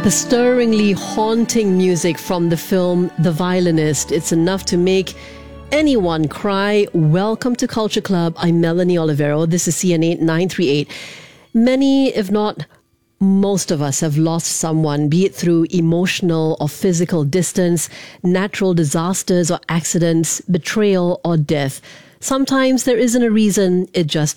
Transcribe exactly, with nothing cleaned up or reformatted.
The stirringly haunting music from the film The Violinist. It's enough to make anyone cry. Welcome to Culture Club. I'm Melanie Olivero. This is C N eight nine three eight. Many, if not most of us, have lost someone, be it through emotional or physical distance, natural disasters or accidents, betrayal or death. Sometimes there isn't a reason, it just